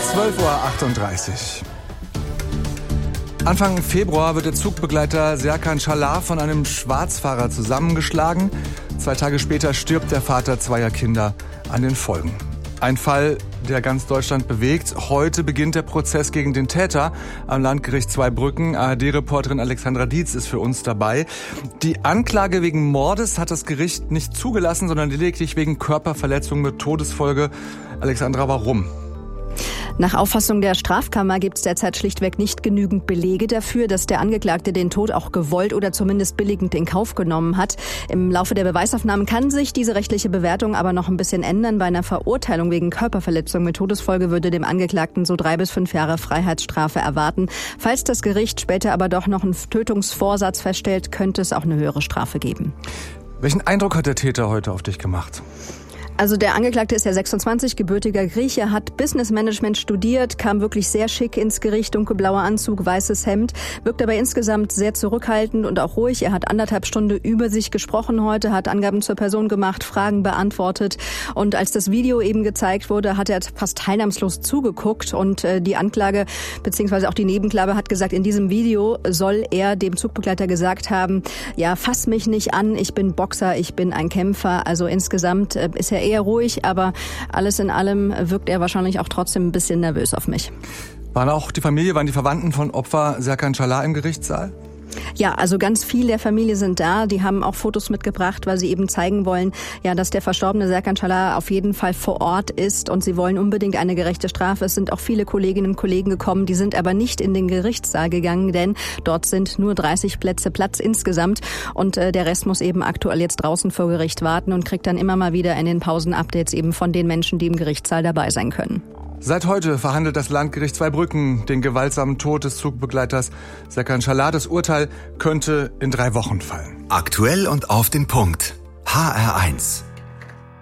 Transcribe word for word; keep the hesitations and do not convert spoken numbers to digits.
zwölf Uhr achtunddreißig. Anfang Februar wird der Zugbegleiter Serkan Çalar von einem Schwarzfahrer zusammengeschlagen. Zwei Tage später stirbt der Vater zweier Kinder an den Folgen. Ein Fall, der ganz Deutschland bewegt. Heute beginnt der Prozess gegen den Täter am Landgericht Zweibrücken. A R D-Reporterin Alexandra Dietz ist für uns dabei. Die Anklage wegen Mordes hat das Gericht nicht zugelassen, sondern lediglich wegen Körperverletzung mit Todesfolge. Alexandra, warum? Nach Auffassung der Strafkammer gibt es derzeit schlichtweg nicht genügend Belege dafür, dass der Angeklagte den Tod auch gewollt oder zumindest billigend in Kauf genommen hat. Im Laufe der Beweisaufnahmen kann sich diese rechtliche Bewertung aber noch ein bisschen ändern. Bei einer Verurteilung wegen Körperverletzung mit Todesfolge würde dem Angeklagten so drei bis fünf Jahre Freiheitsstrafe erwarten. Falls das Gericht später aber doch noch einen Tötungsvorsatz feststellt, könnte es auch eine höhere Strafe geben. Welchen Eindruck hat der Täter heute auf dich gemacht? Also der Angeklagte ist ja sechsundzwanzig, gebürtiger Grieche, hat Business Management studiert, kam wirklich sehr schick ins Gericht, dunkelblauer Anzug, weißes Hemd, wirkt aber insgesamt sehr zurückhaltend und auch ruhig. Er hat anderthalb Stunden über sich gesprochen heute, hat Angaben zur Person gemacht, Fragen beantwortet und als das Video eben gezeigt wurde, hat er fast teilnahmslos zugeguckt und äh, die Anklage bzw. auch die Nebenklage hat gesagt, in diesem Video soll er dem Zugbegleiter gesagt haben, ja, fass mich nicht an, ich bin Boxer, ich bin ein Kämpfer. Also insgesamt äh, ist er eher ruhig, aber alles in allem wirkt er wahrscheinlich auch trotzdem ein bisschen nervös auf mich. Waren auch die Familie, waren die Verwandten von Opfer Serkan Çalar im Gerichtssaal? Ja, also ganz viele der Familie sind da. Die haben auch Fotos mitgebracht, weil sie eben zeigen wollen, ja, dass der verstorbene Serkan Çalar auf jeden Fall vor Ort ist und sie wollen unbedingt eine gerechte Strafe. Es sind auch viele Kolleginnen und Kollegen gekommen, die sind aber nicht in den Gerichtssaal gegangen, denn dort sind nur dreißig Plätze Platz insgesamt und äh, der Rest muss eben aktuell jetzt draußen vor Gericht warten und kriegt dann immer mal wieder in den Pausen Updates eben von den Menschen, die im Gerichtssaal dabei sein können. Seit heute verhandelt das Landgericht Zweibrücken den gewaltsamen Tod des Zugbegleiters Serkan Çalar. Das Urteil könnte in drei Wochen fallen. Aktuell und auf den Punkt. H R eins.